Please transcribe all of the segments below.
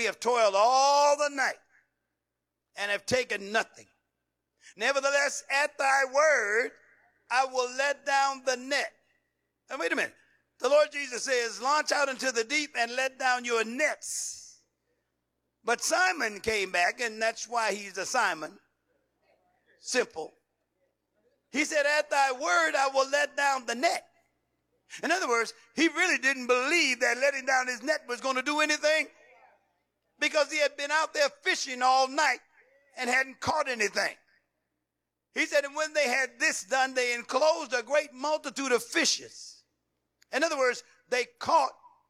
we have toiled all the night and have taken nothing. Nevertheless, at thy word, I will let down the net. Now, wait a minute. The Lord Jesus says, launch out into the deep and let down your nets. But Simon came back, and that's why he's a Simon. Simple. He said, at thy word, I will let down the net. In other words, he really didn't believe that letting down his net was going to do anything, because he had been out there fishing all night and hadn't caught anything. He said, and when they had this done, they enclosed a great multitude of fishes. In other words, they caught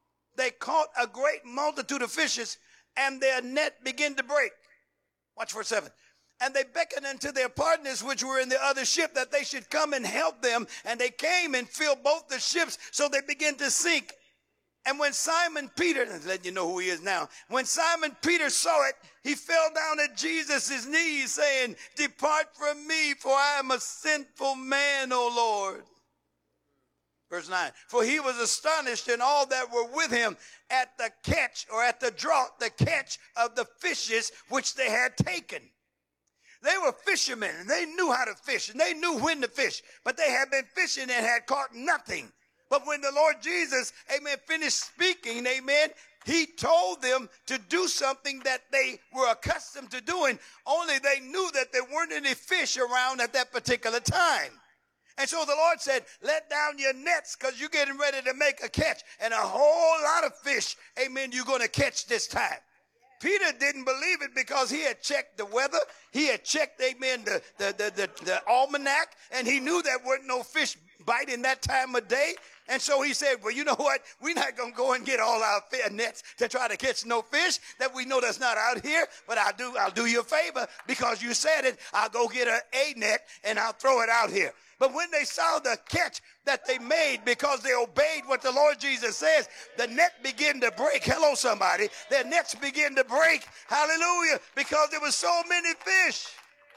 a great multitude of fishes, and their net began to break. Watch verse 7. And they beckoned unto their partners which were in the other ship that they should come and help them. And they came and filled both the ships, so they began to sink. And when Simon Peter, letting you know who he is now, when Simon Peter saw it, he fell down at Jesus' knees, saying, depart from me, for I am a sinful man, O Lord. Verse 9, for he was astonished, and all that were with him at the catch, or at the draught, the catch of the fishes which they had taken. They were fishermen, and they knew how to fish, and they knew when to fish, but they had been fishing and had caught nothing. But when the Lord Jesus, amen, finished speaking, amen, he told them to do something that they were accustomed to doing, only they knew that there weren't any fish around at that particular time. And so the Lord said, let down your nets, because you're getting ready to make a catch, and a whole lot of fish, amen, you're going to catch this time. Peter didn't believe it because he had checked the weather. He had checked, amen, the almanac, and he knew there weren't no fish biting that time of day. And so he said, well, you know what? We're not going to go and get all our nets to try to catch no fish that we know that's not out here. But I'll do you a favor because you said it. I'll go get a net and I'll throw it out here. But when they saw the catch that they made because they obeyed what the Lord Jesus says, the net began to break. Hello, somebody. Their nets began to break. Hallelujah. Because there were so many fish.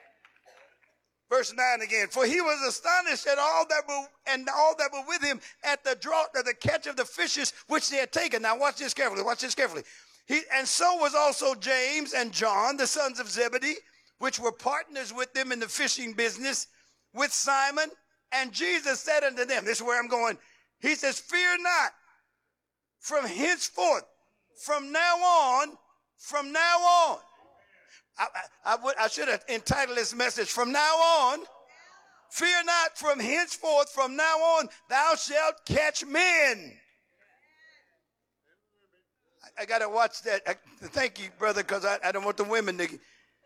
Verse 9 again, for he was astonished at all that were with him at the draught of the catch of the fishes which they had taken. Now watch this carefully, watch this carefully. And so was also James and John, the sons of Zebedee, which were partners with them in the fishing business with Simon. And Jesus said unto them, this is where I'm going. He says, fear not, from henceforth, from now on, I should have entitled this message, from now on, fear not, from henceforth, from now on, thou shalt catch men. I got to watch that. Thank you, brother, because I don't want the women to.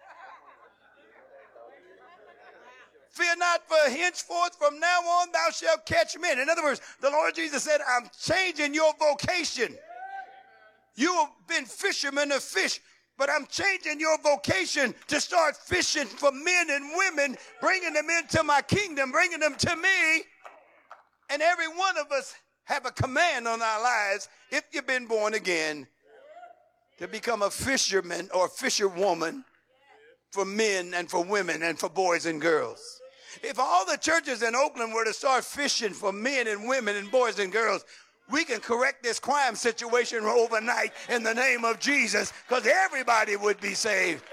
Fear not, for henceforth, from now on, thou shalt catch men. In other words, the Lord Jesus said, I'm changing your vocation. You have been fishermen of fish, but I'm changing your vocation to start fishing for men and women, bringing them into my kingdom, bringing them to me. And every one of us have a command on our lives, if you've been born again, to become a fisherman or fisherwoman for men and for women and for boys and girls. If all the churches in Oakland were to start fishing for men and women and boys and girls, we can correct this crime situation overnight in the name of Jesus, because everybody would be saved.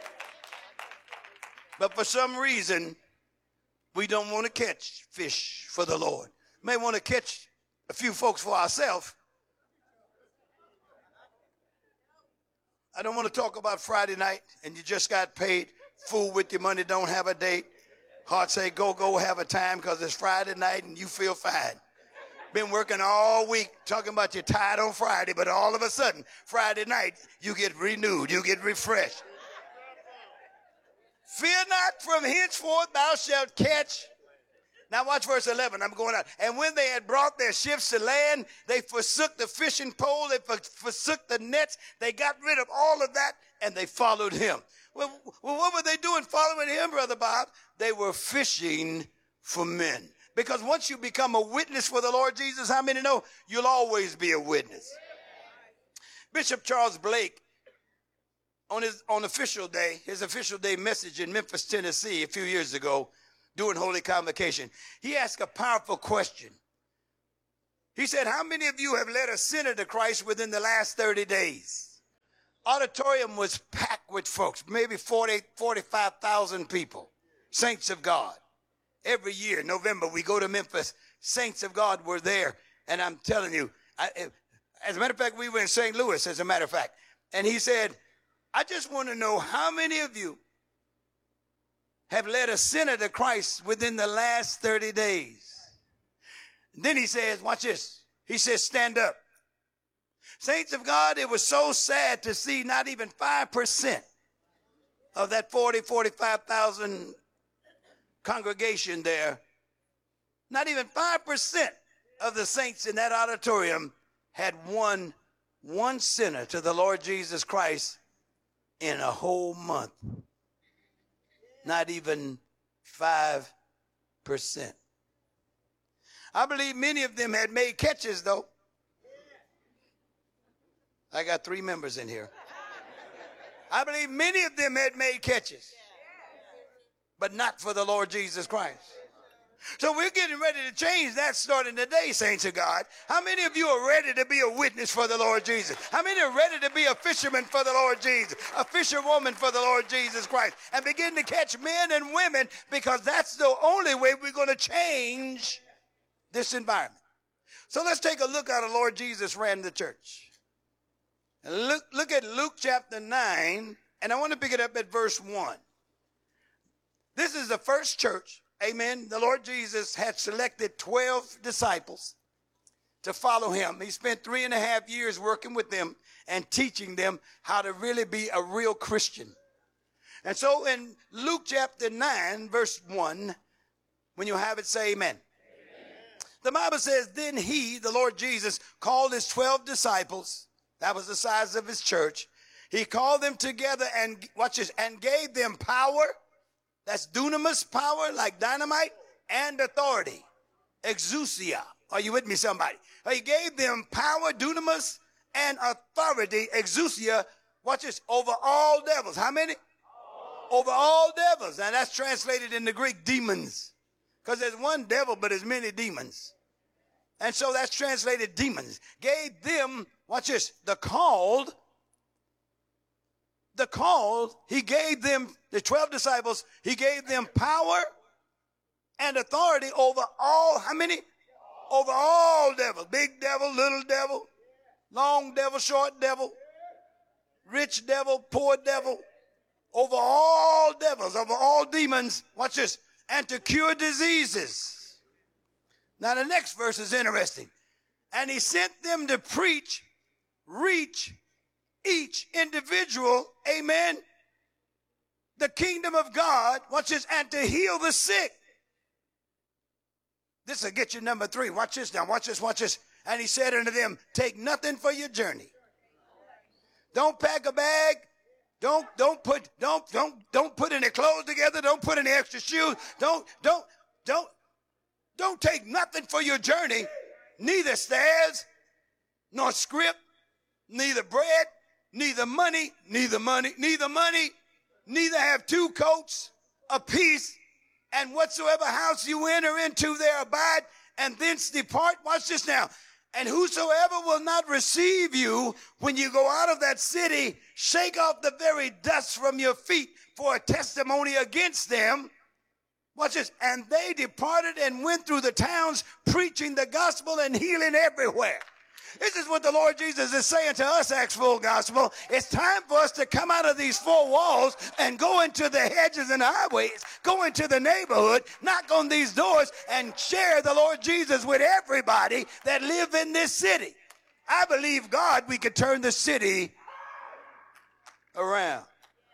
But for some reason, we don't want to catch fish for the Lord. May want to catch a few folks for ourselves. I don't want to talk about Friday night and you just got paid. Fool with your money, don't have a date. Heart say, go have a time because it's Friday night and you feel fine. Been working all week talking about you're tired on Friday, but all of a sudden, Friday night, you get renewed, you get refreshed. Fear not, from henceforth thou shalt catch. Now watch verse 11. I'm going out. And when they had brought their ships to land, they forsook the fishing pole, they forsook the nets, they got rid of all of that, and they followed him. Well, what were they doing following him, Brother Bob? They were fishing for men. Because once you become a witness for the Lord Jesus, how many know you'll always be a witness? Bishop Charles Blake, on his official day, his official day message in Memphis, Tennessee, a few years ago, during Holy Convocation, he asked a powerful question. He said, how many of you have led a sinner to Christ within the last 30 days? auditorium was packed with folks, maybe 45,000 people, saints of God. Every year, November, we go to Memphis. Saints of God were there. And I'm telling you, as a matter of fact, we were in St. Louis, as a matter of fact. And he said, I just want to know how many of you have led a sinner to Christ within the last 30 days. And then he says, watch this. He says, stand up. Saints of God, it was so sad to see not even 5% of that 45,000 congregation there. Not even 5% of the saints in that auditorium had won one sinner to the Lord Jesus Christ in a whole month. Not even 5%. I believe many of them had made catches, though. I got 3 members in here. I believe many of them had made catches, but not for the Lord Jesus Christ. So we're getting ready to change that starting today, saints of God. How many of you are ready to be a witness for the Lord Jesus? How many are ready to be a fisherman for the Lord Jesus, a fisherwoman for the Lord Jesus Christ, and begin to catch men and women, because that's the only way we're going to change this environment. So let's take a look how the Lord Jesus ran the church. And look at Luke chapter 9, and I want to pick it up at verse 1. This is the first church, amen. The Lord Jesus had selected 12 disciples to follow him. He spent 3.5 years working with them and teaching them how to really be a real Christian. And so in Luke chapter 9, verse 1, when you have it, say amen. The Bible says, then he, the Lord Jesus, called his 12 disciples. That was the size of his church. He called them together and, watch this, and gave them power. That's dunamis power, like dynamite, and authority. Exousia. Are you with me, somebody? He gave them power, dunamis, and authority, exousia. Watch this, over all devils. How many? Over all devils. And that's translated in the Greek, demons. Because there's one devil, but there's many demons. And so that's translated demons. Gave them, watch this, the called, he gave them, the 12 disciples, he gave them power and authority over all, how many? Over all devils. Big devil, little devil, long devil, short devil, rich devil, poor devil, over all devils, over all demons, watch this, and to cure diseases. Now the next verse is interesting. And he sent them to reach each individual, amen, the kingdom of God, watch this, and to heal the sick. This will get you number 3. Watch this now, watch this, watch this. And he said unto them, take nothing for your journey. Don't pack a bag. Don't put any clothes together. Don't put any extra shoes. Don't take nothing for your journey, neither stairs, nor scrip, neither bread, neither have 2 coats apiece, and whatsoever house you enter into there abide, and thence depart. Watch this now. And whosoever will not receive you when you go out of that city, shake off the very dust from your feet for a testimony against them. Watch this. And they departed and went through the towns preaching the gospel and healing everywhere. This is what the Lord Jesus is saying to us, Acts Full Gospel. It's time for us to come out of these 4 walls and go into the hedges and highways, go into the neighborhood, knock on these doors, and share the Lord Jesus with everybody that live in this city. I believe God, we could turn the city around.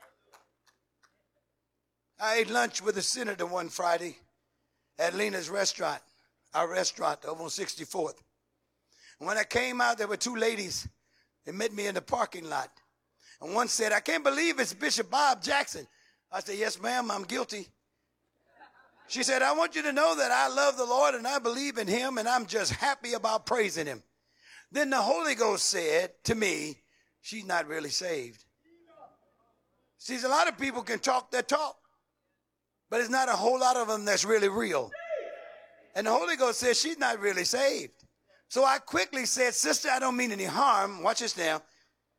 I ate lunch with a senator one Friday at Lena's restaurant, our restaurant over on 64th. And when I came out, there were 2 ladies that met me in the parking lot. And one said, I can't believe it's Bishop Bob Jackson. I said, yes, ma'am, I'm guilty. She said, I want you to know that I love the Lord and I believe in him and I'm just happy about praising him. Then the Holy Ghost said to me, she's not really saved. See, a lot of people can talk their talk, but it's not a whole lot of them that's really real. And the Holy Ghost says she's not really saved. So I quickly said, sister, I don't mean any harm. Watch this now.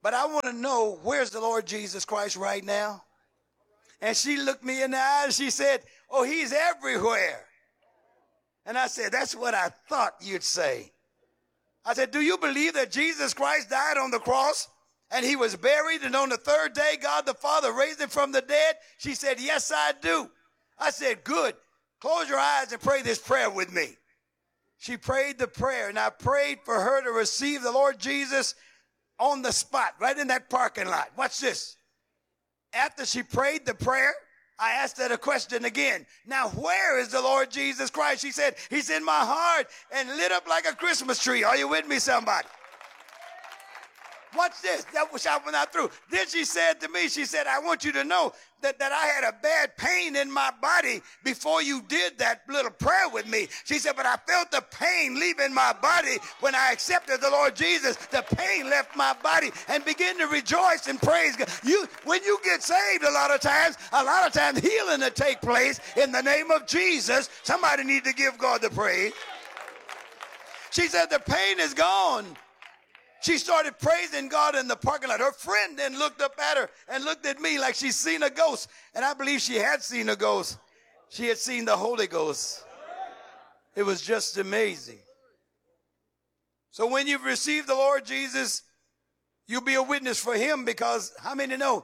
but I want to know, where's the Lord Jesus Christ right now? And she looked me in the eye and she said, oh, he's everywhere. And I said, that's what I thought you'd say. I said, do you believe that Jesus Christ died on the cross and he was buried, and on the third day God the Father raised him from the dead? She said, yes, I do. I said, good. Close your eyes and pray this prayer with me. She prayed the prayer, and I prayed for her to receive the Lord Jesus on the spot, right in that parking lot. Watch this. After she prayed the prayer, I asked her the question again. Now, where is the Lord Jesus Christ? She said, he's in my heart and lit up like a Christmas tree. Are you with me, somebody? Watch this. That was shouting out through. Then she said to me, she said, I want you to know that I had a bad pain in my body before you did that little prayer with me. She said, but I felt the pain leaving my body when I accepted the Lord Jesus. The pain left my body and began to rejoice and praise God. When you get saved, a lot of times healing will take place in the name of Jesus. Somebody need to give God the praise. She said, the pain is gone. She started praising God in the parking lot. Her friend then looked up at her and looked at me like she'd seen a ghost. And I believe she had seen a ghost. She had seen the Holy Ghost. It was just amazing. So when you've received the Lord Jesus, you'll be a witness for him, because how many know?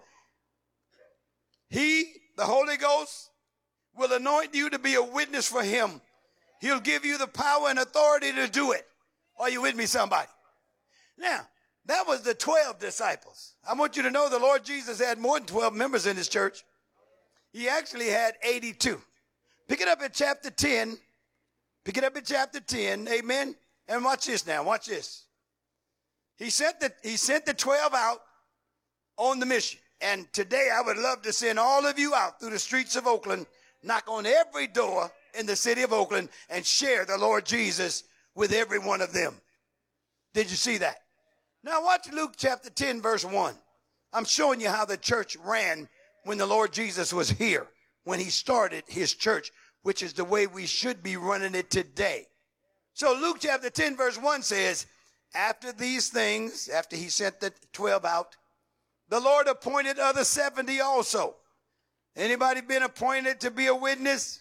He, the Holy Ghost, will anoint you to be a witness for him. He'll give you the power and authority to do it. Are you with me, somebody? Now, that was the 12 disciples. I want you to know the Lord Jesus had more than 12 members in his church. He actually had 82. Pick it up in chapter 10. Pick it up in chapter 10. Amen. And watch this now. Watch this. He sent the 12 out on the mission. And today I would love to send all of you out through the streets of Oakland, knock on every door in the city of Oakland, and share the Lord Jesus with every one of them. Did you see that? Now watch Luke chapter 10, verse 1. I'm showing you how the church ran when the Lord Jesus was here, when he started his church, which is the way we should be running it today. So Luke chapter 10, verse 1 says, after these things, after he sent the 12 out, the Lord appointed other 70 also. Anybody been appointed to be a witness?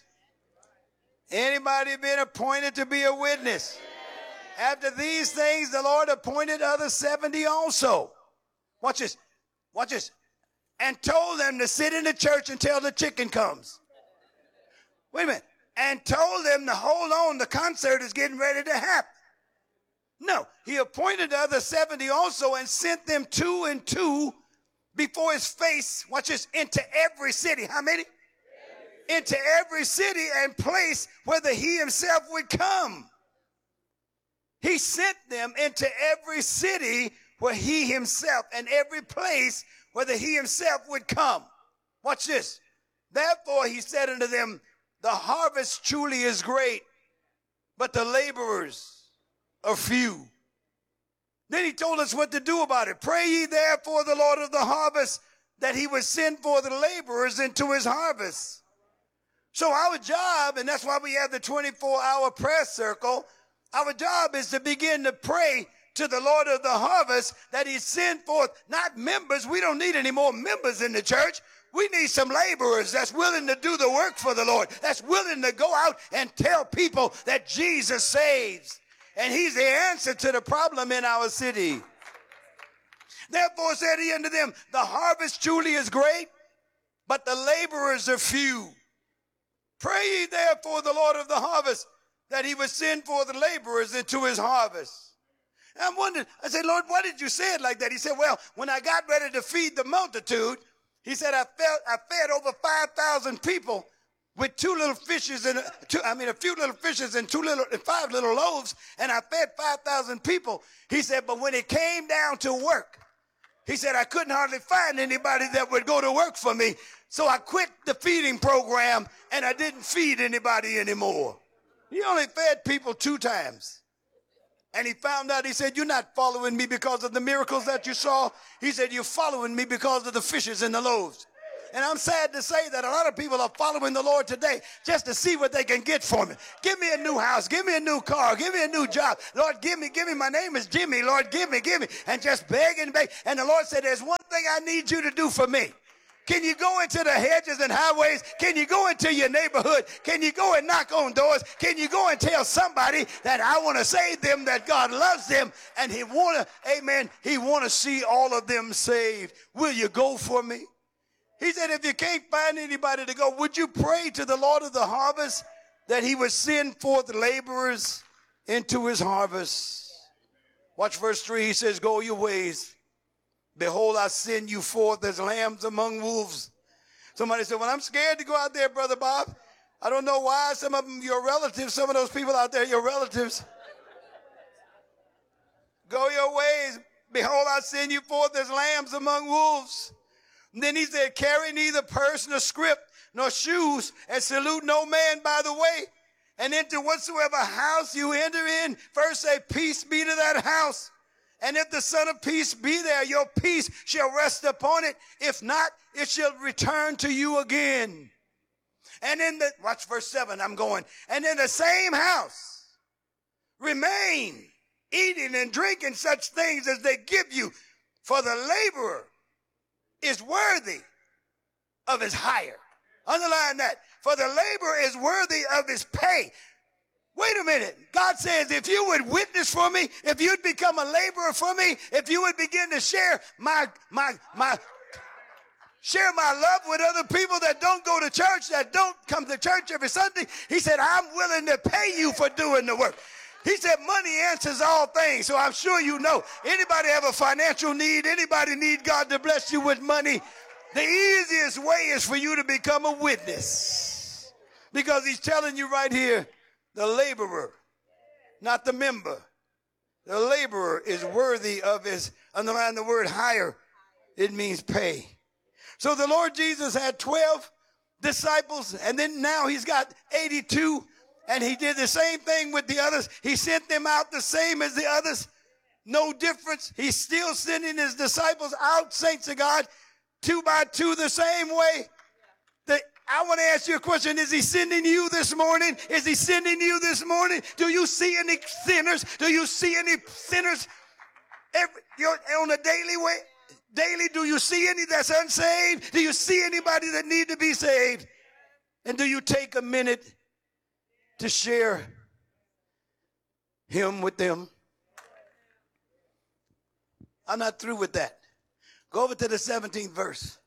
Anybody been appointed to be a witness? After these things, the Lord appointed other 70 also. Watch this. Watch this. And told them to sit in the church until the chicken comes. Wait a minute. And told them to hold on. The concert is getting ready to happen. No. He appointed the other 70 also and sent them 2 and 2 before his face. Watch this. Into every city. How many? Into every city and place whether he himself would come. He sent them into every city where he himself, and every place whether he himself would come. Watch this. Therefore he said unto them, the harvest truly is great, but the laborers are few. Then he told us what to do about it. Pray ye therefore the Lord of the harvest that he would send for the laborers into his harvest. So our job, and that's why we have the 24-hour prayer circle, our job is to begin to pray to the Lord of the harvest that he send forth not members. We don't need any more members in the church. We need some laborers that's willing to do the work for the Lord, that's willing to go out and tell people that Jesus saves. And he's the answer to the problem in our city. Therefore said he unto them, the harvest truly is great, but the laborers are few. Pray ye therefore the Lord of the harvest that he would send for the laborers into his harvest. And I'm wondering, I said, Lord, why did you say it like that? He said, well, when I got ready to feed the multitude, he said, I fed over 5,000 people with a few little fishes and 5 little loaves, and I fed 5,000 people. He said, but when it came down to work, he said, I couldn't hardly find anybody that would go to work for me. So I quit the feeding program and I didn't feed anybody anymore. He only fed people 2 times. And he found out, he said, you're not following me because of the miracles that you saw. He said, you're following me because of the fishes and the loaves. And I'm sad to say that a lot of people are following the Lord today just to see what they can get from Him. Give me a new house. Give me a new car. Give me a new job. Lord, give me. My name is Jimmy. Lord, give me. And just beg and beg. And the Lord said, there's one thing I need you to do for me. Can you go into the hedges and highways? Can you go into your neighborhood? Can you go and knock on doors? Can you go and tell somebody that I want to save them, that God loves them, and He want to, amen, He want to see all of them saved? Will you go for me? He said, if you can't find anybody to go, would you pray to the Lord of the harvest that He would send forth laborers into His harvest? Watch verse 3. He says, go your ways. Behold, I send you forth as lambs among wolves. Somebody said, well, I'm scared to go out there, Brother Bob. I don't know why. Some of them, your relatives, some of those people out there, your relatives. Go your ways. Behold, I send you forth as lambs among wolves. And then he said, carry neither purse nor scrip nor shoes, and salute no man by the way. And into whatsoever house you enter in, first say, peace be to that house. And if the Son of Peace be there, your peace shall rest upon it. If not, it shall return to you again. And in the, watch verse 7, I'm going. And in the same house, remain, eating and drinking such things as they give you. For the laborer is worthy of his hire. Underline that. For the laborer is worthy of his pay. Wait a minute. God says, if you would witness for me, if you'd become a laborer for me, if you would begin to share my love with other people that don't go to church, that don't come to church every Sunday, He said, I'm willing to pay you for doing the work. He said, money answers all things. So I'm sure you know. Anybody have a financial need? Anybody need God to bless you with money? The easiest way is for you to become a witness. Because He's telling you right here, the laborer, not the member. The laborer is worthy of his, underline the word hire. It means pay. So the Lord Jesus had 12 disciples, and then now He's got 82, and He did the same thing with the others. He sent them out the same as the others. No difference. He's still sending His disciples out, saints of God, 2 by 2 the same way. I want to ask you a question. Is He sending you this morning? Is He sending you this morning? Do you see any sinners? Do you see any sinners on a daily way? Daily, do you see any that's unsaved? Do you see anybody that need to be saved? And do you take a minute to share Him with them? I'm not through with that. Go over to the 17th verse.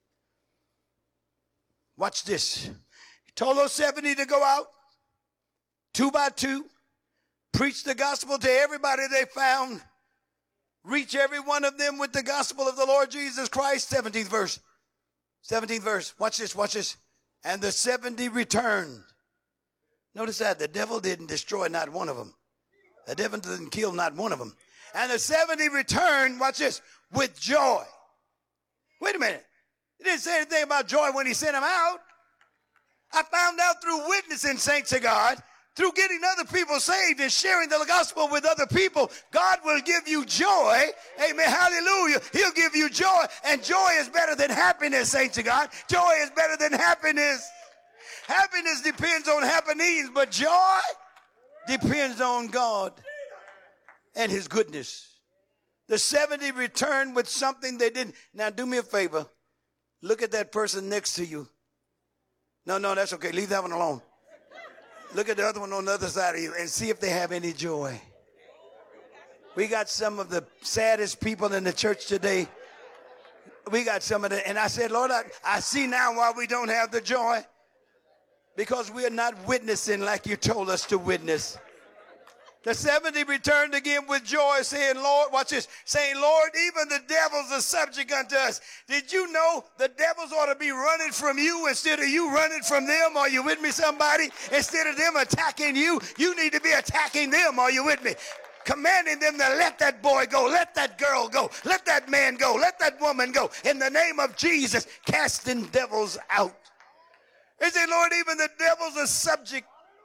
Watch this. He told those 70 to go out, 2 by 2, preach the gospel to everybody they found, reach every one of them with the gospel of the Lord Jesus Christ. 17th verse. 17th verse. Watch this, watch this. And the 70 returned. Notice that the devil didn't destroy not one of them. The devil didn't kill not one of them. And the 70 returned, watch this, with joy. Wait a minute. He didn't say anything about joy when He sent them out. I found out through witnessing, saints of God, through getting other people saved and sharing the gospel with other people, God will give you joy. Amen. Hallelujah. He'll give you joy. And joy is better than happiness, saints of God. Joy is better than happiness. Happiness depends on happenings, but joy depends on God and His goodness. The 70 returned with something they didn't. Now do me a favor. Look at that person next to you. No, that's okay. Leave that one alone. Look at the other one on the other side of you and see if they have any joy. We got some of the saddest people in the church today. We got some of the, and I said, Lord, I see now why we don't have the joy. Because we are not witnessing like You told us to witness. The 70 returned again with joy, saying, Lord, watch this, saying, Lord, even the devils are subject unto us. Did you know the devils ought to be running from you instead of you running from them? Are you with me, somebody? Instead of them attacking you, you need to be attacking them. Are you with me? Commanding them to let that boy go, let that girl go, let that man go, let that woman go. In the name of Jesus, casting devils out. They say, Lord, even the devils are subject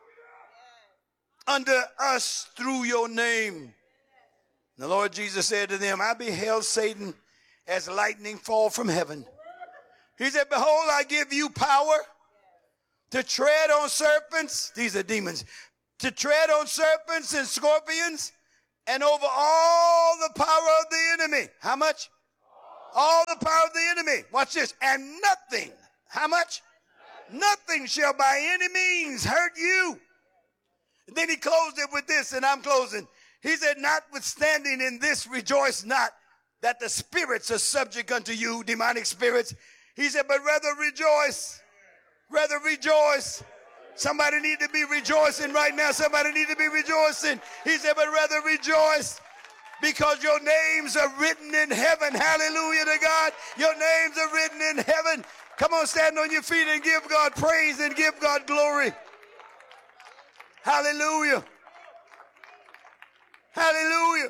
unto us through Your name. The Lord Jesus said to them, I beheld Satan as lightning fall from heaven. He said, behold, I give you power to tread on serpents. These are demons. To tread on serpents and scorpions and over all the power of the enemy. How much? All the power of the enemy. Watch this. And nothing. How much? Nothing shall by any means hurt you. And then he closed it with this, and I'm closing. He said, notwithstanding in this, rejoice not that the spirits are subject unto you, demonic spirits. He said, but rather rejoice. Rather rejoice. Somebody need to be rejoicing right now. Somebody need to be rejoicing. He said, but rather rejoice because your names are written in heaven. Hallelujah to God. Your names are written in heaven. Come on, stand on your feet and give God praise and give God glory. Hallelujah. Hallelujah.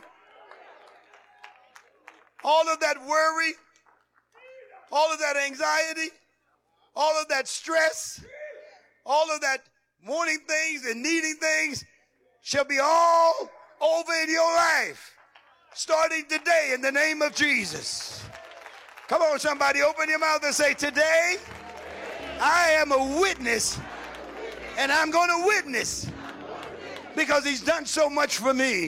All of that worry, all of that anxiety, all of that stress, all of that wanting things and needing things shall be all over in your life, starting today in the name of Jesus. Come on, somebody, open your mouth and say, today I am a witness, and I'm going to witness because he's done so much for me.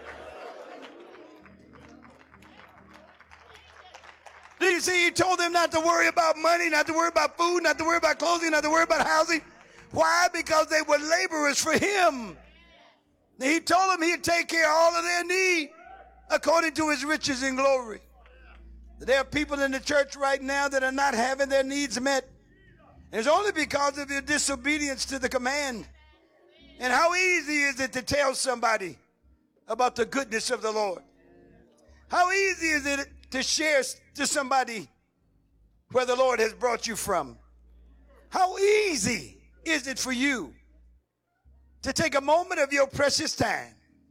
Do you see, he told them not to worry about money, not to worry about food, not to worry about clothing, not to worry about housing. Why? Because they were laborers for him. He told them he'd take care of all of their need according to his riches and glory. There are people in the church right now that are not having their needs met. And it's only because of your disobedience to the command. And how easy is it to tell somebody about the goodness of the Lord? How easy is it to share to somebody where the Lord has brought you from? How easy is it for you to take a moment of your precious time?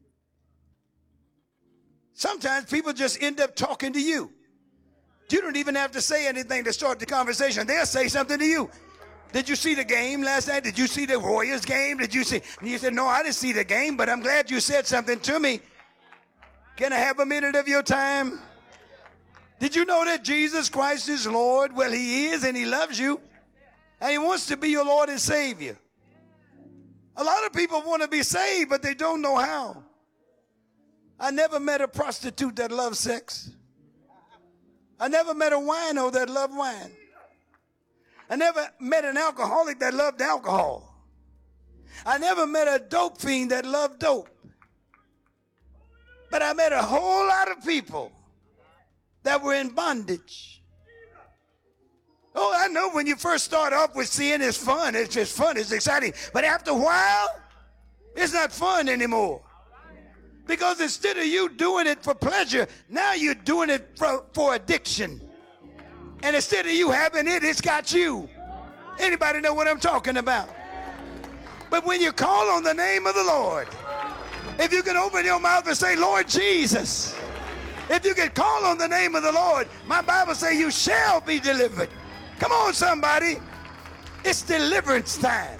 Sometimes people just end up talking to you. You don't even have to say anything to start the conversation. They'll say something to you. Did you see the game last night? Did you see the Warriors game? Did you see? And you said, no, I didn't see the game, but I'm glad you said something to me. Can I have a minute of your time? Did you know that Jesus Christ is Lord? Well, he is, and he loves you. And he wants to be your Lord and Savior. A lot of people want to be saved, but they don't know how. I never met a prostitute that loved sex. I never met a wino that loved wine. I never met an alcoholic that loved alcohol. I never met a dope fiend that loved dope. But I met a whole lot of people that were in bondage. Oh, I know when you first start off with sin, it's fun. It's just fun. It's exciting. But after a while, it's not fun anymore. Because instead of you doing it for pleasure, now you're doing it for addiction. And instead of you having it, it's got you. Anybody know what I'm talking about? But when you call on the name of the Lord, if you can open your mouth and say, Lord Jesus, if you can call on the name of the Lord, my Bible says you shall be delivered. Come on, somebody. It's deliverance time.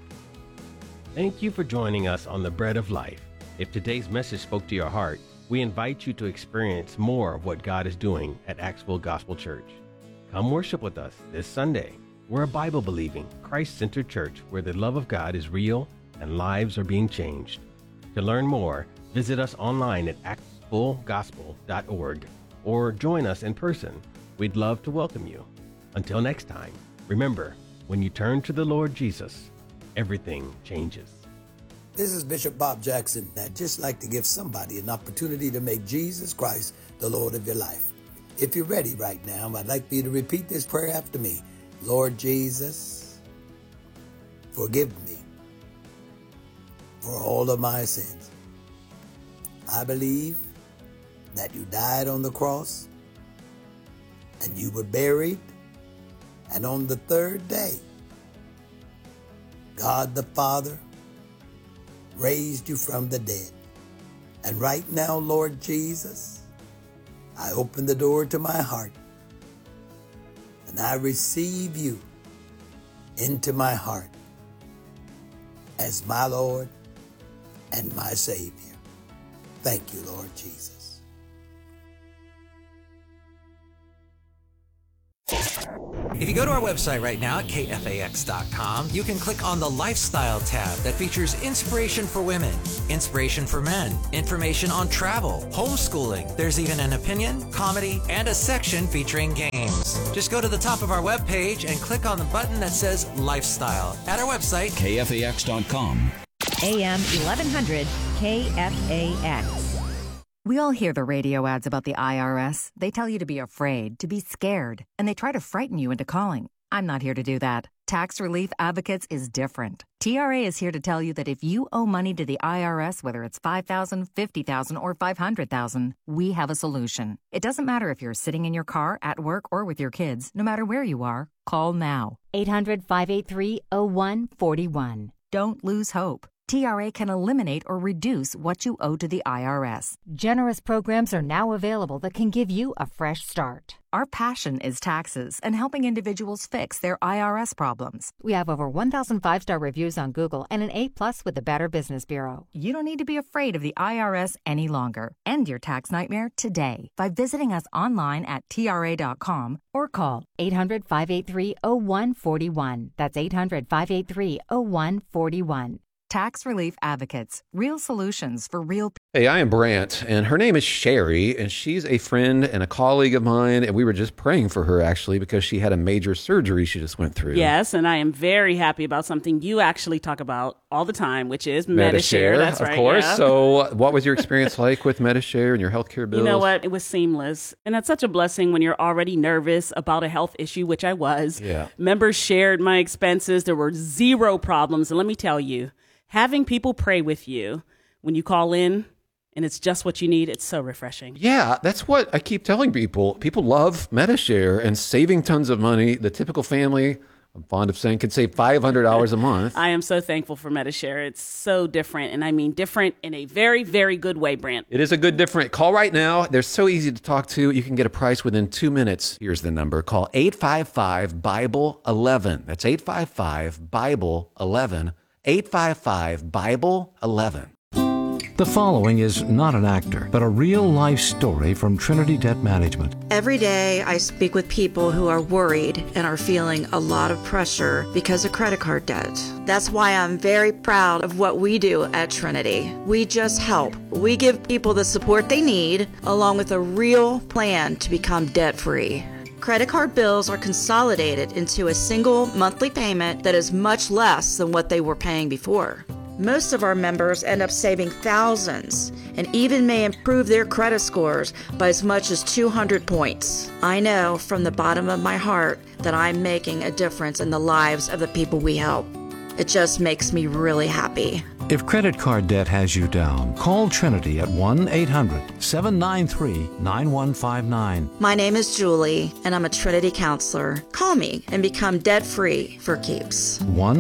Thank you for joining us on The Bread of Life. If today's message spoke to your heart, we invite you to experience more of what God is doing at Axville Gospel Church. Come worship with us this Sunday. We're a Bible-believing, Christ-centered church where the love of God is real and lives are being changed. To learn more, visit us online at axvillegospel.org or join us in person. We'd love to welcome you. Until next time, remember, when you turn to the Lord Jesus, everything changes. This is Bishop Bob Jackson. I'd just like to give somebody an opportunity to make Jesus Christ the Lord of your life. If you're ready right now, I'd like for you to repeat this prayer after me. Lord Jesus, forgive me for all of my sins. I believe that you died on the cross and you were buried, and on the third day, God the Father raised you from the dead. And right now, Lord Jesus, I open the door to my heart and I receive you into my heart as my Lord and my Savior. Thank you, Lord Jesus. If you go to our website right now at kfax.com, you can click on the Lifestyle tab that features inspiration for women, inspiration for men, information on travel, homeschooling. There's even an opinion, comedy, and a section featuring games. Just go to the top of our webpage and click on the button that says Lifestyle at our website, kfax.com. AM 1100 KFAX. We all hear the radio ads about the IRS. They tell you to be afraid, to be scared, and they try to frighten you into calling. I'm not here to do that. Tax Relief Advocates is different. TRA is here to tell you that if you owe money to the IRS, whether it's $5,000, $50,000, or $500,000, we have a solution. It doesn't matter if you're sitting in your car, at work, or with your kids. No matter where you are, call now. 800-583-0141. Don't lose hope. TRA can eliminate or reduce what you owe to the IRS. Generous programs are now available that can give you a fresh start. Our passion is taxes and helping individuals fix their IRS problems. We have over 1,000 5-star reviews on Google and an A+ with the Better Business Bureau. You don't need to be afraid of the IRS any longer. End your tax nightmare today by visiting us online at TRA.com or call 800-583-0141. That's 800-583-0141. Tax Relief Advocates. Real solutions for real people. Hey, I am Brant, and her name is Sherry, and she's a friend and a colleague of mine, and we were just praying for her, actually, because she had a major surgery she just went through. Yes, and I am very happy about something you actually talk about all the time, which is Medi-Share. That's right, of course. Yeah. So what was your experience like with Medi-Share and your healthcare bills? You know what? It was seamless, and that's such a blessing when you're already nervous about a health issue, which I was. Yeah. Members shared my expenses. There were zero problems, and let me tell you, having people pray with you when you call in and it's just what you need, it's so refreshing. Yeah, that's what I keep telling people. People love Medi-Share and saving tons of money. The typical family, I'm fond of saying, could save $500 a month. I am so thankful for Medi-Share. It's so different, and I mean different in a very, very good way, Brant. It is a good different. Call right now. They're so easy to talk to. You can get a price within 2 minutes. Here's the number. Call 855-BIBLE-11. That's 855-BIBLE-11. 855-BIBLE-11. The following is not an actor, but a real-life story from Trinity Debt Management. Every day I speak with people who are worried and are feeling a lot of pressure because of credit card debt. That's why I'm very proud of what we do at Trinity. We just help. We give people the support they need, along with a real plan to become debt-free. Credit card bills are consolidated into a single monthly payment that is much less than what they were paying before. Most of our members end up saving thousands and even may improve their credit scores by as much as 200 points. I know from the bottom of my heart that I'm making a difference in the lives of the people we help. It just makes me really happy. If credit card debt has you down, call Trinity at 1-800-793-9159. My name is Julie, and I'm a Trinity counselor. Call me and become debt-free for keeps.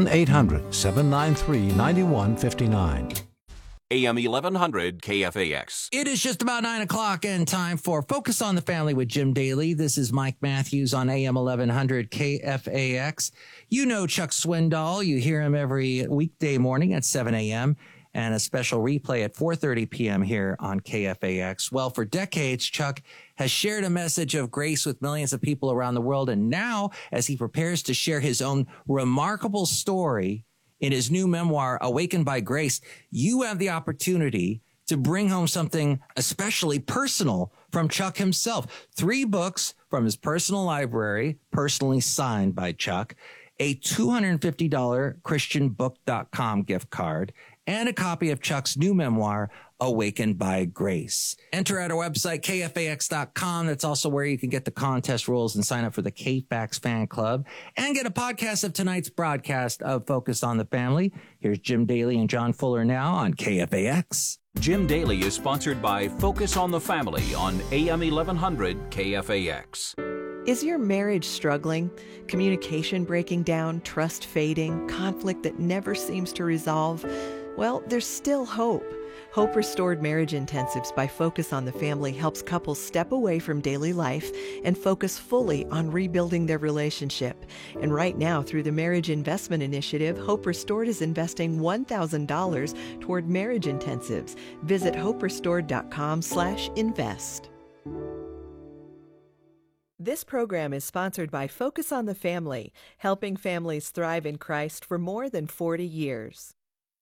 1-800-793-9159. AM 1100 KFAX. It is just about 9 o'clock and time for Focus on the Family with Jim Daly. This is Mike Matthews on AM 1100 KFAX. You know Chuck Swindoll. You hear him every weekday morning at 7 a.m. and a special replay at 4:30 p.m. here on KFAX. Well, for decades, Chuck has shared a message of grace with millions of people around the world. And now, as he prepares to share his own remarkable story in his new memoir, Awakened by Grace, you have the opportunity to bring home something especially personal from Chuck himself. 3 books from his personal library, personally signed by Chuck, a $250 ChristianBook.com gift card, and a copy of Chuck's new memoir, Awakened by Grace. Enter at our website, kfax.com. That's also where you can get the contest rules and sign up for the KFAX fan club and get a podcast of tonight's broadcast of Focus on the Family. Here's Jim Daly and John Fuller now on KFAX. Jim Daly is sponsored by Focus on the Family on AM 1100 KFAX. Is your marriage struggling? Communication breaking down, trust fading, conflict that never seems to resolve? Well, there's still hope. Hope Restored Marriage Intensives by Focus on the Family helps couples step away from daily life and focus fully on rebuilding their relationship. And right now, through the Marriage Investment Initiative, Hope Restored is investing $1,000 toward marriage intensives. Visit hoperestored.com/invest. This program is sponsored by Focus on the Family, helping families thrive in Christ for more than 40 years.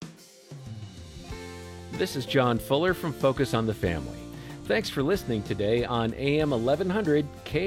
This is John Fuller from Focus on the Family. Thanks for listening today on AM 1100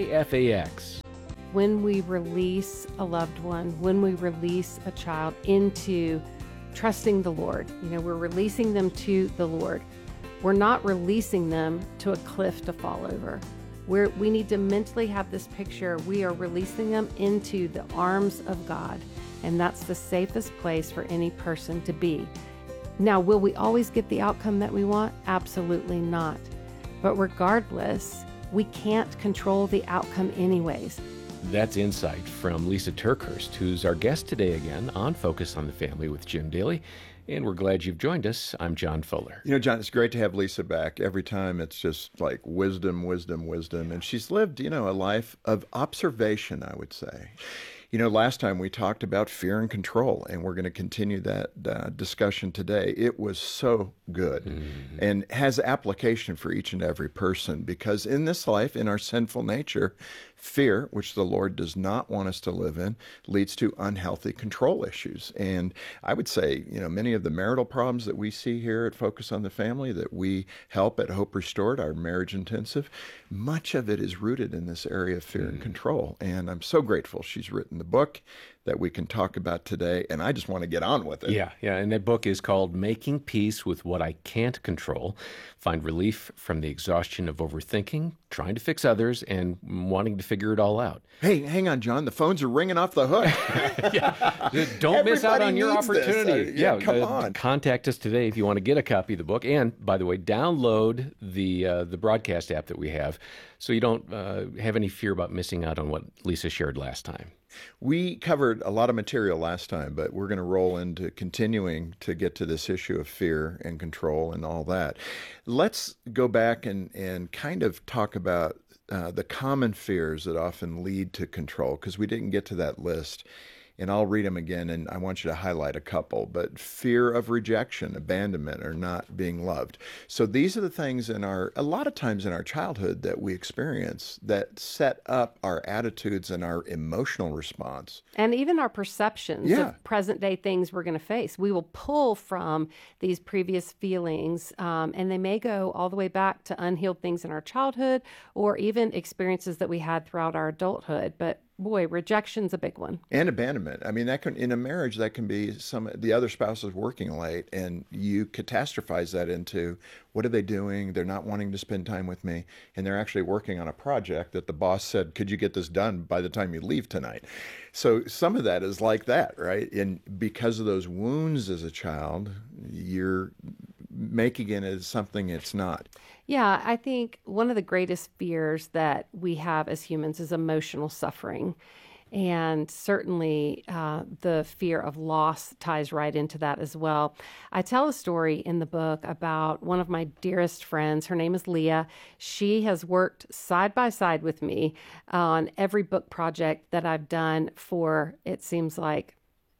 KFAX. When we release a loved one, when we release a child into trusting the Lord, we're releasing them to the Lord. We're not releasing them to a cliff to fall over. We need to mentally have this picture. We are releasing them into the arms of God, and that's the safest place for any person to be. Now, will we always get the outcome that we want? Absolutely not. But regardless, we can't control the outcome anyways. That's insight from Lisa TerKeurst, who's our guest today again on Focus on the Family with Jim Daly. And we're glad you've joined us. I'm John Fuller. John, it's great to have Lisa back. Every time it's just like wisdom. And she's lived, a life of observation, I would say. Last time we talked about fear and control, and we're going to continue that discussion today. It was so good and has application for each and every person, because in this life, in our sinful nature, fear, which the Lord does not want us to live in, leads to unhealthy control issues. And I would say, many of the marital problems that we see here at Focus on the Family, that we help at Hope Restored, our marriage intensive, much of it is rooted in this area of fear and control. And I'm so grateful she's written the book that we can talk about today, and I just want to get on with it. Yeah, and that book is called Making Peace with What I Can't Control. Find relief from the exhaustion of overthinking, trying to fix others, and wanting to figure it all out. Hey, hang on, John. The phones are ringing off the hook. Don't miss out on your opportunity. Come on. Contact us today if you want to get a copy of the book. And, by the way, download the broadcast app that we have so you don't have any fear about missing out on what Lisa shared last time. We covered a lot of material last time, but we're going to roll into continuing to get to this issue of fear and control and all that. Let's go back and kind of talk about the common fears that often lead to control, because we didn't get to that list. And I'll read them again, and I want you to highlight a couple. But fear of rejection, abandonment, or not being loved. So these are the things a lot of times in our childhood that we experience that set up our attitudes and our emotional response. And even our perceptions of present-day things we're going to face. We will pull from these previous feelings, and they may go all the way back to unhealed things in our childhood or even experiences that we had throughout our adulthood. But boy, rejection's a big one. And abandonment. I mean, that can, in a marriage, that can be the other spouse is working late, and you catastrophize that into, what are they doing? They're not wanting to spend time with me, and they're actually working on a project that the boss said, could you get this done by the time you leave tonight? So some of that is like that, right? And because of those wounds as a child, you're making it as something it's not. Yeah, I think one of the greatest fears that we have as humans is emotional suffering. And certainly the fear of loss ties right into that as well. I tell a story in the book about one of my dearest friends. Her name is Leah. She has worked side by side with me on every book project that I've done for, it seems like,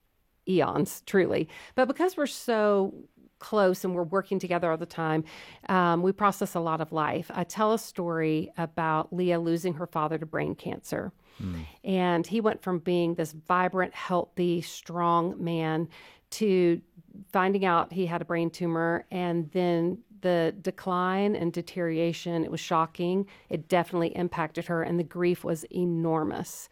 eons, truly. But because we're so close and we're working together all the time, we process a lot of life. I tell a story about Leah losing her father to brain cancer. And he went from being this vibrant, healthy, strong man to finding out he had a brain tumor, and then the decline and deterioration, it was shocking. It definitely impacted her, and the grief was enormous.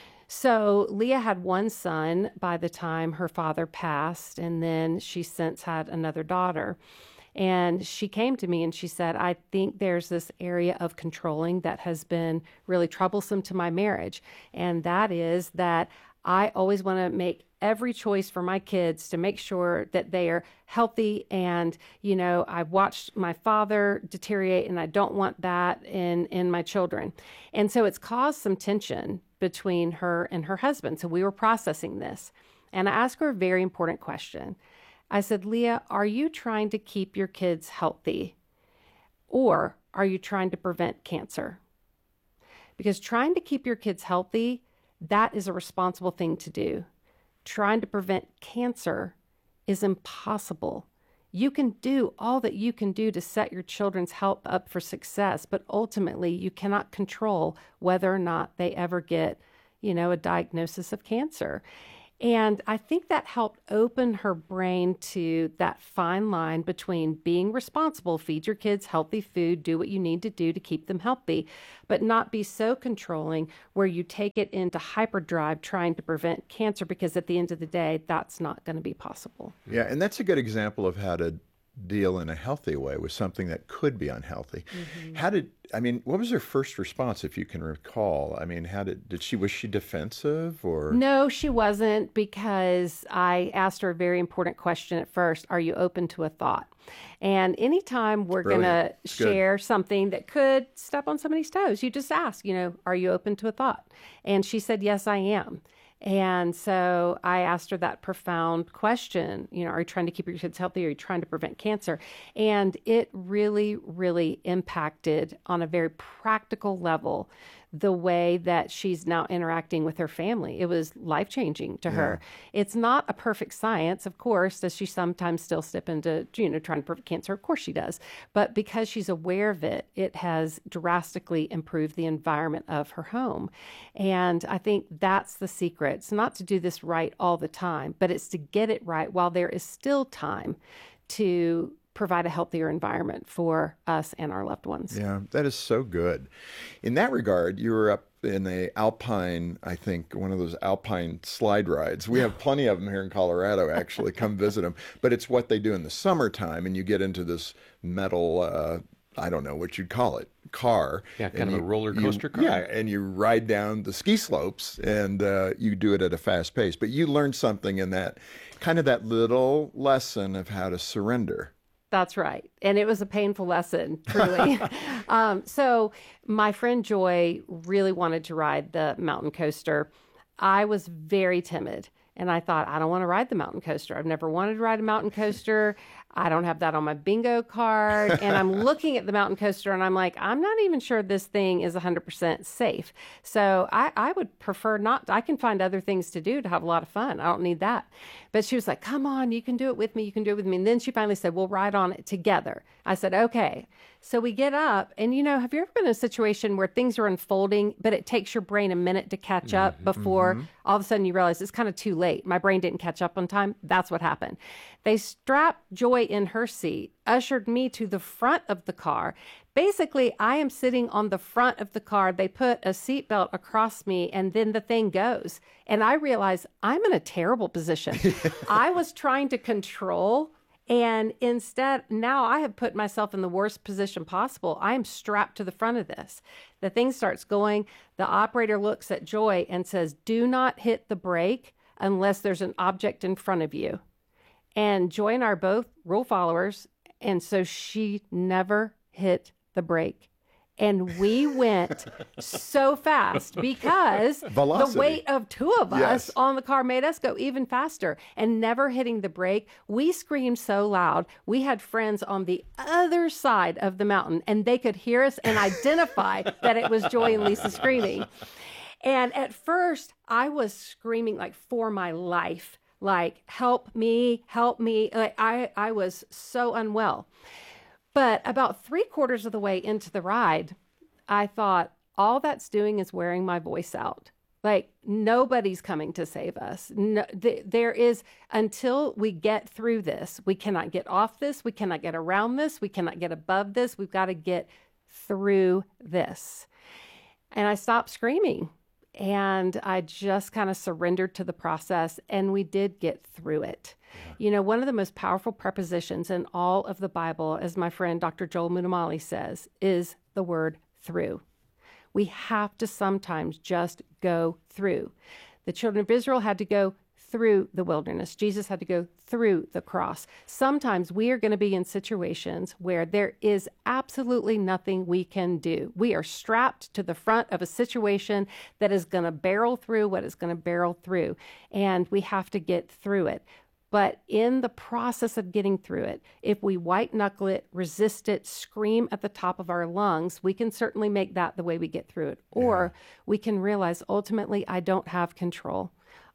So Leah had one son by the time her father passed, and then she since had another daughter. And she came to me and she said, I think there's this area of controlling that has been really troublesome to my marriage. And that is that I always want to make every choice for my kids to make sure that they are healthy. And, you know, I watched my father deteriorate, and I don't want that in my children. And so it's caused some tension between her and her husband. So we were processing this. And I asked her a very important question. I said, Leah, are you trying to keep your kids healthy, or are you trying to prevent cancer? Because trying to keep your kids healthy, that is a responsible thing to do. Trying to prevent cancer is impossible. You can do all that you can do to set your children's health up for success, but ultimately you cannot control whether or not they ever get, a diagnosis of cancer. And I think that helped open her brain to that fine line between being responsible, feed your kids healthy food, do what you need to do to keep them healthy, but not be so controlling where you take it into hyperdrive trying to prevent cancer, because at the end of the day, that's not going to be possible. Yeah, and that's a good example of how to deal in a healthy way with something that could be unhealthy. What was her first response, if you can recall? Was she defensive or? No, she wasn't, because I asked her a very important question at first. Are you open to a thought? And anytime we're going to share something that could step on somebody's toes, you just ask, are you open to a thought? And she said, yes, I am. And so I asked her that profound question, are you trying to keep your kids healthy? Are you trying to prevent cancer? And it really, really impacted on a very practical level the way that she's now interacting with her family. It was life-changing to her. It's not a perfect science, of course. Does she sometimes still step into, trying to prevent cancer? Of course she does. But because she's aware of it, it has drastically improved the environment of her home. And I think that's the secret. It's not to do this right all the time, but it's to get it right while there is still time to provide a healthier environment for us and our loved ones. Yeah, that is so good. In that regard, you were up in a alpine, I think, one of those alpine slide rides. We have plenty of them here in Colorado, actually. Come visit them. But it's what they do in the summertime, and you get into this metal, I don't know what you'd call it, car. Yeah, kind of a roller coaster car. Yeah, and you ride down the ski slopes, and you do it at a fast pace. But you learned something in that, kind of that little lesson of how to surrender. That's right. And it was a painful lesson, truly. So my friend Joy really wanted to ride the mountain coaster. I was very timid. And I thought, I don't want to ride the mountain coaster. I've never wanted to ride a mountain coaster. I don't have that on my bingo card. And I'm looking at the mountain coaster and I'm like, I'm not even sure this thing is 100% safe. So I would prefer not. I can find other things to do to have a lot of fun. I don't need that. But she was like, come on, you can do it with me. You can do it with me. And then she finally said, we'll ride on it together. I said, okay. So we get up and, have you ever been in a situation where things are unfolding, but it takes your brain a minute to catch up before all of a sudden you realize it's kind of too late. My brain didn't catch up on time. That's what happened. They strapped Joy in her seat, ushered me to the front of the car. Basically, I am sitting on the front of the car. They put a seatbelt across me and then the thing goes. And I realized I'm in a terrible position. I was trying to control, and instead, now I have put myself in the worst position possible. I am strapped to the front of this. The thing starts going. The operator looks at Joy and says, do not hit the brake unless there's an object in front of you. And Joy and I are both rule followers, and so she never hit the brake. And we went so fast because Velocity. The weight of two of us on the car made us go even faster. And never hitting the brake, we screamed so loud. We had friends on the other side of the mountain, and they could hear us and identify that it was Joy and Lisa screaming. And at first, I was screaming like for my life, like, help me, help me. Like I was so unwell. But about 3/4 of the way into the ride, I thought, all that's doing is wearing my voice out. Like, nobody's coming to save us. No, there is, until we get through this, we cannot get off this. We cannot get around this. We cannot get above this. We've got to get through this. And I stopped screaming. And I just kind of surrendered to the process, and we did get through it. Yeah. One of the most powerful prepositions in all of the Bible, as my friend Dr. Joel Muddamalle says, is the word through. We have to sometimes just go through. The children of Israel had to go through the wilderness. Jesus had to go through the cross. Sometimes we are going to be in situations where there is absolutely nothing we can do. We are strapped to the front of a situation that is going to barrel through what is going to barrel through, and we have to get through it. But in the process of getting through it, if we white knuckle it, resist it, scream at the top of our lungs, we can certainly make that the way we get through it. Or we can realize ultimately I don't have control.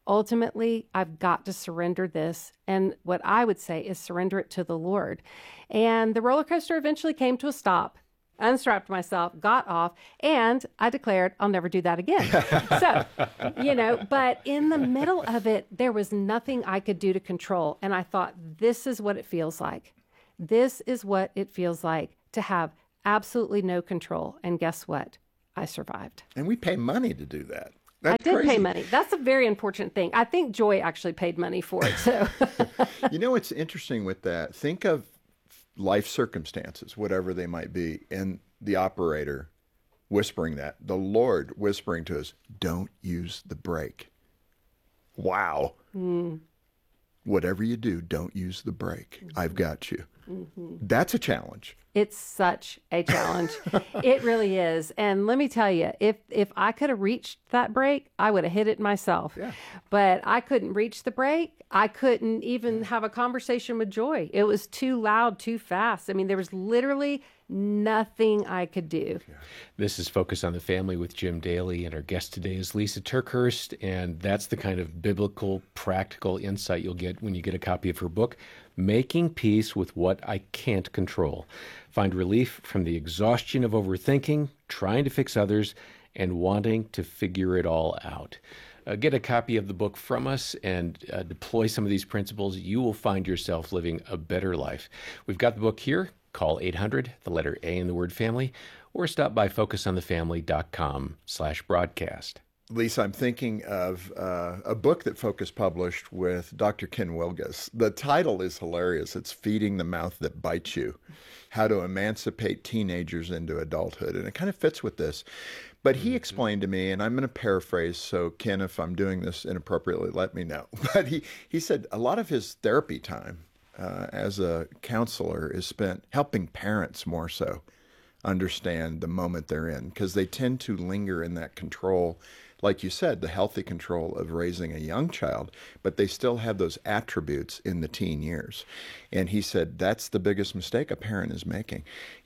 ultimately, I've got to surrender this. And what I would say is surrender it to the Lord. And the roller coaster eventually came to a stop. Unstrapped myself, got off, and I declared I'll never do that again. So, but in the middle of it, there was nothing I could do to control. And I thought, this is what it feels like. This is what it feels like to have absolutely no control. And guess what? I survived. And we pay money to do that. I did pay money. That's a very important thing. I think Joy actually paid money for it. So, It's interesting with that. Think of life circumstances, whatever they might be, and the operator whispering that, the Lord whispering to us, don't use the brake. Wow. Whatever you do, don't use the brake. I've got you. That's a challenge. It's such a challenge. It really is. And let me tell you, if I could have reached that brake, I would have hit it myself. Yeah. But I couldn't reach the brake. I couldn't even have a conversation with Joy. It was too loud, too fast. I mean, there was literally nothing I could do. This is Focus on the Family with Jim Daly, and our guest today is Lisa Turkhurst, and that's the kind of biblical, practical insight you'll get when you get a copy of her book, Making Peace with What I Can't Control. Find relief from the exhaustion of overthinking, trying to fix others, and wanting to figure it all out. Get a copy of the book from us and deploy some of these principles. You will find yourself living a better life. We've got the book here. Call 800, the letter A in the word family, or stop by focusonthefamily.com/broadcast. Lisa, I'm thinking of a book that Focus published with Dr. Ken Wilgus. The title is hilarious. It's Feeding the Mouth That Bites You, How to Emancipate Teenagers into Adulthood. And it kind of fits with this. But he explained to me, and I'm going to paraphrase, so Ken, if I'm doing this inappropriately, let me know. But he said a lot of his therapy time as a counselor is spent helping parents more so understand the moment they're in, because they tend to linger in that control, like you said, the healthy control of raising a young child, but they still have those attributes in the teen years. And he said that's the biggest mistake a parent is making.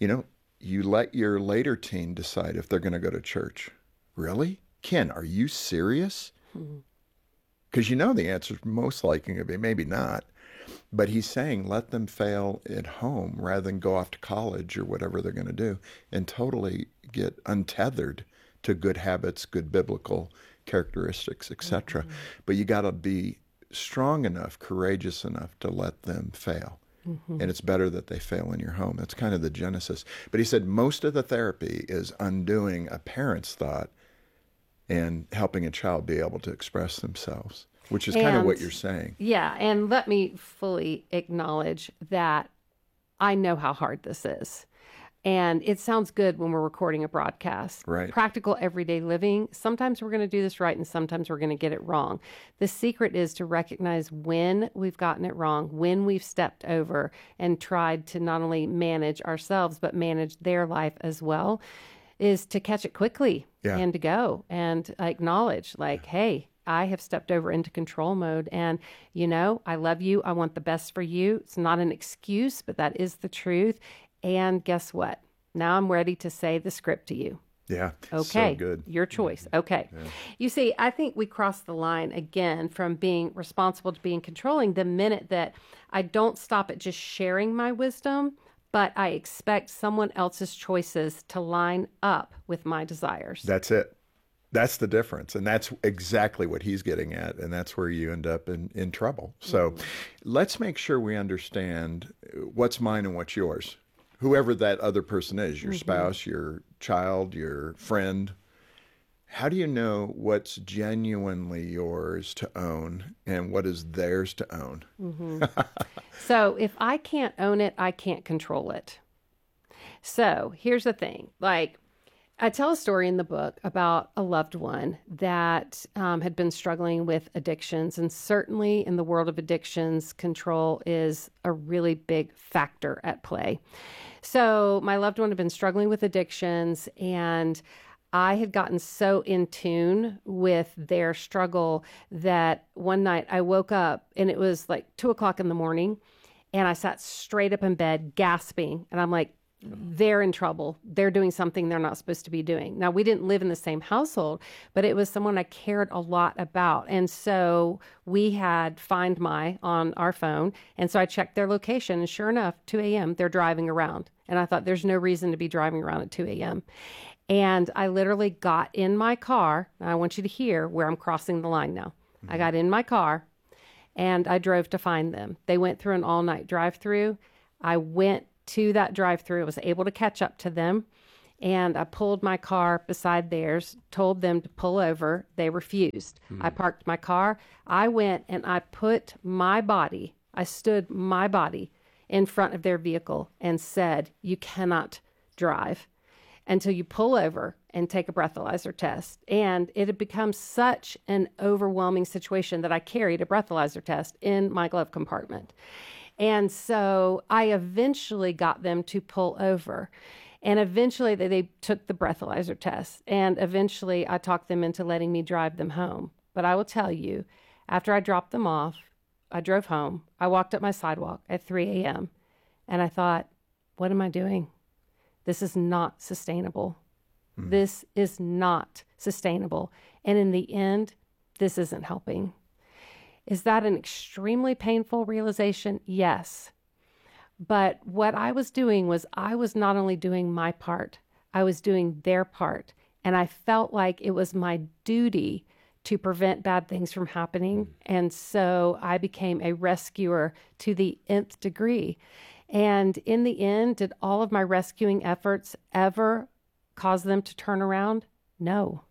You let your later teen decide if they're going to go to church. Really? Ken, are you serious? Because the answer is most likely going to be maybe not. But he's saying let them fail at home rather than go off to college or whatever they're going to do and totally get untethered to good habits, good biblical characteristics, etc. But you got to be strong enough, courageous enough to let them fail. And it's better that they fail in your home. That's kind of the genesis. But he said most of the therapy is undoing a parent's thought and helping a child be able to express themselves, which is kind of what you're saying. Yeah, and let me fully acknowledge that I know how hard this is. And it sounds good when we're recording a broadcast. Right. Practical everyday living. Sometimes we're going to do this right and sometimes we're going to get it wrong. The secret is to recognize when we've gotten it wrong, when we've stepped over and tried to not only manage ourselves, but manage their life as well, is to catch it quickly and to go and acknowledge hey, I have stepped over into control mode and, I love you. I want the best for you. It's not an excuse, but that is the truth. And guess what? Now I'm ready to say the script to you. Yeah. Okay. So good. Your choice. Okay. Yeah. You see, I think we cross the line again from being responsible to being controlling the minute that I don't stop at just sharing my wisdom, but I expect someone else's choices to line up with my desires. That's it. That's the difference. And that's exactly what he's getting at. And that's where you end up in trouble. So let's make sure we understand what's mine and what's yours. Whoever that other person is, your spouse, your child, your friend. How do you know what's genuinely yours to own and what is theirs to own? So if I can't own it, I can't control it. So here's the thing. I tell a story in the book about a loved one that had been struggling with addictions. And certainly in the world of addictions, control is a really big factor at play. So my loved one had been struggling with addictions, and I had gotten so in tune with their struggle that one night I woke up and it was 2:00 in the morning, and I sat straight up in bed gasping. And I'm like, they're in trouble. They're doing something they're not supposed to be doing. Now, we didn't live in the same household, but it was someone I cared a lot about. And so we had Find My on our phone. And so I checked their location, and sure enough, 2 a.m., they're driving around. And I thought, there's no reason to be driving around at 2 a.m. And I literally got in my car. Now, I want you to hear where I'm crossing the line now. I got in my car, and I drove to find them. They went through an all-night drive-through. I went to that drive-through. I was able to catch up to them, and I pulled my car beside theirs, told them to pull over. They refused. I parked my car. I went and I put my body, I stood my body in front of their vehicle and said, you cannot drive until you pull over and take a breathalyzer test. And it had become such an overwhelming situation that I carried a breathalyzer test in my glove compartment. And so I eventually got them to pull over. And eventually they took the breathalyzer test. And eventually I talked them into letting me drive them home. But I will tell you, after I dropped them off, I drove home. I walked up my sidewalk at 3 a.m. And I thought, what am I doing? This is not sustainable. This is not sustainable. And in the end, this isn't helping. Is that an extremely painful realization? Yes. But what I was doing was I was not only doing my part, I was doing their part. And I felt like it was my duty to prevent bad things from happening. And so I became a rescuer to the nth degree. And in the end, did all of my rescuing efforts ever cause them to turn around? No.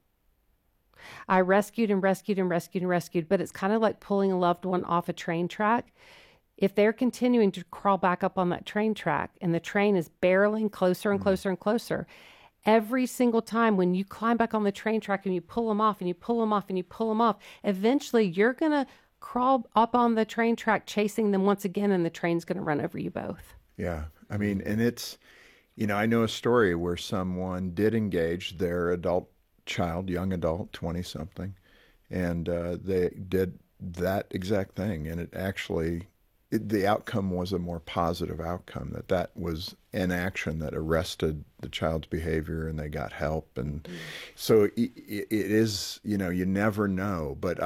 I rescued and rescued and rescued and rescued, but it's kind of like pulling a loved one off a train track. If they're continuing to crawl back up on that train track and the train is barreling closer and closer and closer, every single time when you climb back on the train track and you pull them off and you pull them off and you pull them off, eventually you're going to crawl up on the train track chasing them once again, and the train's going to run over you both. Yeah. I mean, and it's, I know a story where someone did engage their adult child, young adult, 20-something, and they did that exact thing. And it actually, the outcome was a more positive outcome, that was an action that arrested the child's behavior and they got help. And so it is, you never know. But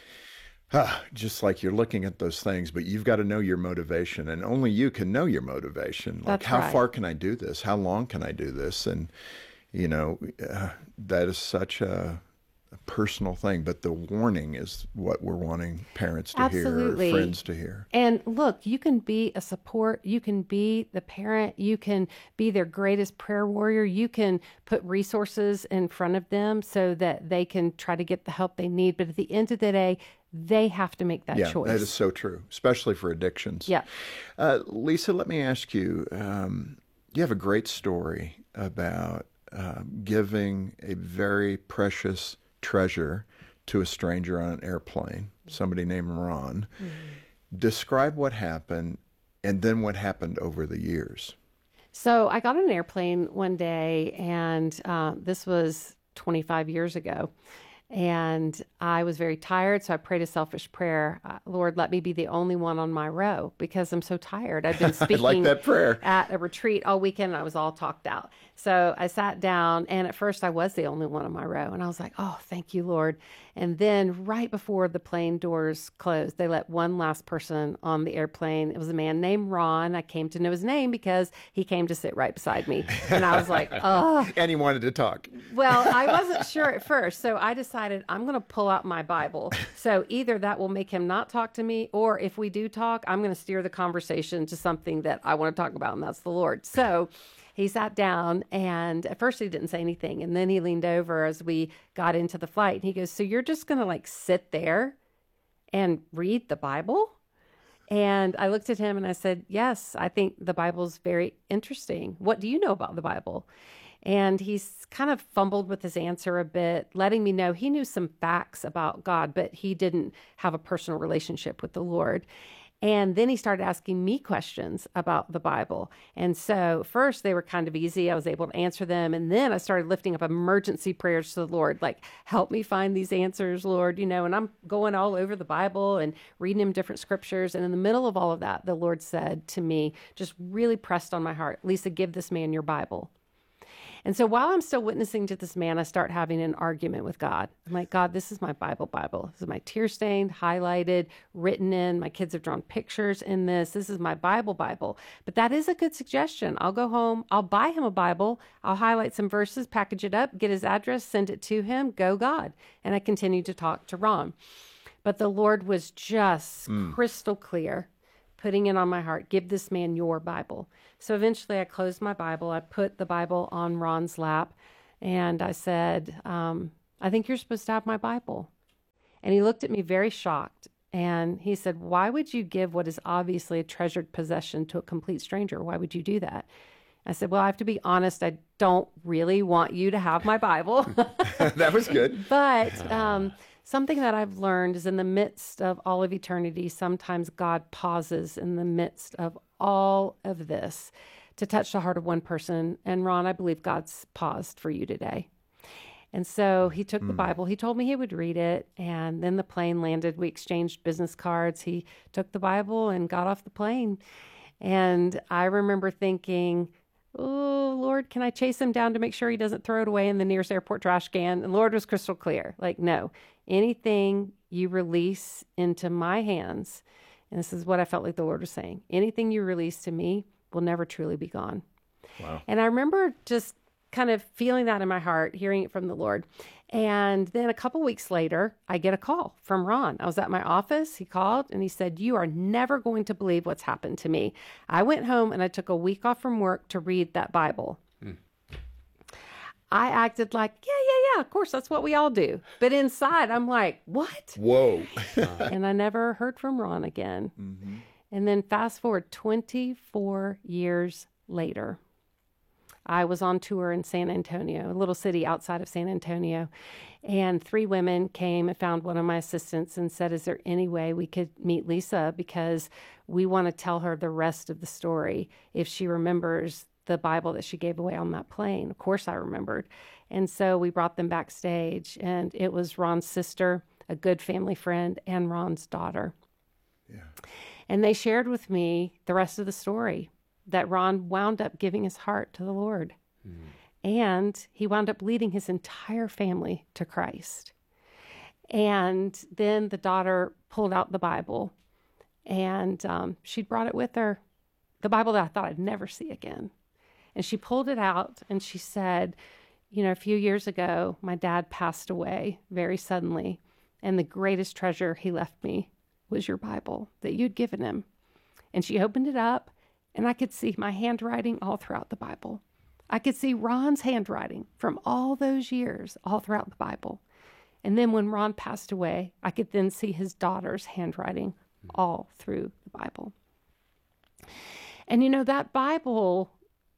just like you're looking at those things, but you've got to know your motivation, and only you can know your motivation. Like, That's how right. far can I do this? How long can I do this? And, that is such a personal thing, but the warning is what we're wanting parents to Absolutely. hear, or friends to hear. And look, you can be a support. You can be the parent. You can be their greatest prayer warrior. You can put resources in front of them so that they can try to get the help they need. But at the end of the day, they have to make that choice. Yeah, that is so true, especially for addictions. Yeah. Lisa, let me ask you, you have a great story about giving a very precious treasure to a stranger on an airplane, somebody named Ron. Describe what happened, and then what happened over the years. So I got on an airplane one day, and this was 25 years ago. And I was very tired, so I prayed a selfish prayer. Lord, let me be the only one on my row, because I'm so tired. I've been speaking like that prayer. At a retreat all weekend, and I was all talked out. So I sat down, and at first I was the only one on my row. And I was like, oh, thank you, Lord. And then right before the plane doors closed, they let one last person on the airplane. It was a man named Ron. I came to know his name because he came to sit right beside me. And I was like, oh. And he wanted to talk. Well, I wasn't sure at first. So I decided I'm going to pull out my Bible. So either that will make him not talk to me, or if we do talk, I'm going to steer the conversation to something that I want to talk about, and that's the Lord. So he sat down, and at first he didn't say anything. And then he leaned over as we got into the flight, and he goes, so you're just going to sit there and read the Bible? And I looked at him and I said, yes, I think the Bible's very interesting. What do you know about the Bible? And he's kind of fumbled with his answer a bit, letting me know he knew some facts about God, but he didn't have a personal relationship with the Lord. And then he started asking me questions about the Bible. And so first they were kind of easy. I was able to answer them. And then I started lifting up emergency prayers to the Lord, like, help me find these answers, Lord, you know, and I'm going all over the Bible and reading him different scriptures. And in the middle of all of that, the Lord said to me, just really pressed on my heart, Lisa, give this man your Bible. And so while I'm still witnessing to this man, I start having an argument with God. I'm like, God, this is my Bible. This is my tear-stained, highlighted, written in. My kids have drawn pictures in this. This is my Bible. But that is a good suggestion. I'll go home. I'll buy him a Bible. I'll highlight some verses, package it up, get his address, send it to him. Go, God. And I continued to talk to Ron. But the Lord was just crystal clear, putting it on my heart, give this man your Bible. So eventually I closed my Bible. I put the Bible on Ron's lap, and I said, I think you're supposed to have my Bible. And he looked at me very shocked, and he said, why would you give what is obviously a treasured possession to a complete stranger? Why would you do that? I said, well, I have to be honest. I don't really want you to have my Bible. That was good. But something that I've learned is in the midst of all of eternity, sometimes God pauses in the midst of all of this to touch the heart of one person. And Ron, I believe God's paused for you today. And so he took the Bible. He told me he would read it. And then the plane landed. We exchanged business cards. He took the Bible and got off the plane. And I remember thinking, oh, Lord, can I chase him down to make sure he doesn't throw it away in the nearest airport trash can? And Lord was crystal clear. Like, no, anything you release into my hands, and this is what I felt like the Lord was saying, anything you release to me will never truly be gone. Wow. And I remember just kind of feeling that in my heart, hearing it from the Lord. And then a couple weeks later, I get a call from Ron. I was at my office. He called and he said, you are never going to believe what's happened to me. I went home and I took a week off from work to read that Bible. I acted like, yeah, of course, that's what we all do. But inside, I'm like, what? Whoa. And I never heard from Ron again. And then fast forward 24 years later, I was on tour in San Antonio, a little city outside of San Antonio, and 3 women came and found one of my assistants and said, is there any way we could meet Lisa? Because we want to tell her the rest of the story if she remembers the Bible that she gave away on that plane. Of course I remembered. And so we brought them backstage, and it was Ron's sister, a good family friend, and Ron's daughter. Yeah. And they shared with me the rest of the story, that Ron wound up giving his heart to the Lord. And he wound up leading his entire family to Christ. And then the daughter pulled out the Bible, and she'd brought it with her, the Bible that I thought I'd never see again. And she pulled it out and she said, you know, a few years ago, my dad passed away very suddenly, and the greatest treasure he left me was your Bible that you'd given him. And she opened it up, and I could see my handwriting all throughout the Bible. I could see Ron's handwriting from all those years all throughout the Bible. And then when Ron passed away, I could then see his daughter's handwriting all through the Bible. And, you know, that Bible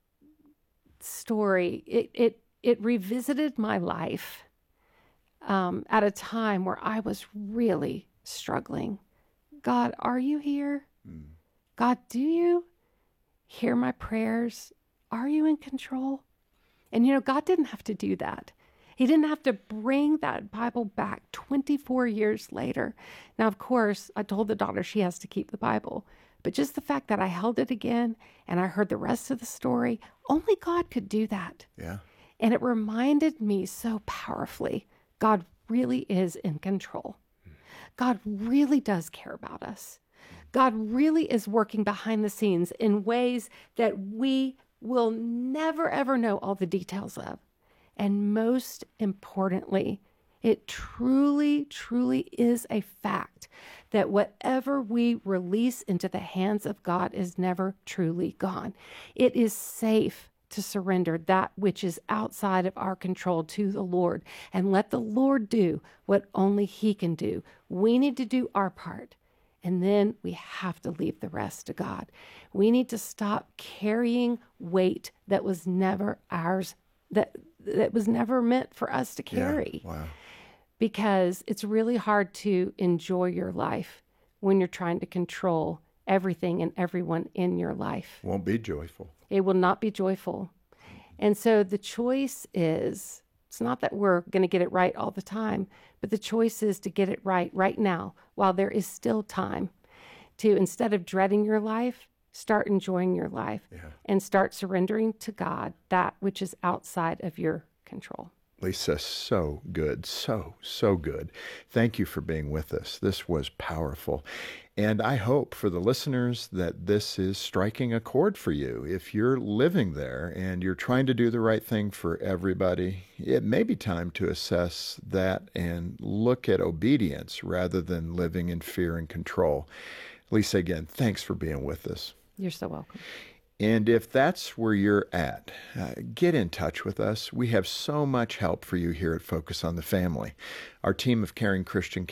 story, it revisited my life at a time where I was really struggling. God, are you here? God, do you hear my prayers? Are you in control? And, you know, God didn't have to do that. He didn't have to bring that Bible back 24 years later. Now, of course, I told the daughter she has to keep the Bible. But just the fact that I held it again and I heard the rest of the story, only God could do that. Yeah. And it reminded me so powerfully, God really is in control. God really does care about us. God really is working behind the scenes in ways that we will never, ever know all the details of. And most importantly, it truly, truly is a fact that whatever we release into the hands of God is never truly gone. It is safe to surrender that which is outside of our control to the Lord and let the Lord do what only He can do. We need to do our part, and then we have to leave the rest to God. We need to stop carrying weight that was never ours, that was never meant for us to carry. Yeah. Wow. Because it's really hard to enjoy your life when you're trying to control everything and everyone in your life. Won't be joyful. It will not be joyful. And so the choice is, it's not that we're going to get it right all the time, but the choice is to get it right now, while there is still time, to, instead of dreading your life, start enjoying your life and start surrendering to God that which is outside of your control. Lisa, so good, so good. Thank you for being with us. This was powerful. And I hope for the listeners that this is striking a chord for you. If you're living there and you're trying to do the right thing for everybody, it may be time to assess that and look at obedience rather than living in fear and control. Lisa, again, thanks for being with us. You're so welcome. And if that's where you're at, get in touch with us. We have so much help for you here at Focus on the Family. Our team of caring Christian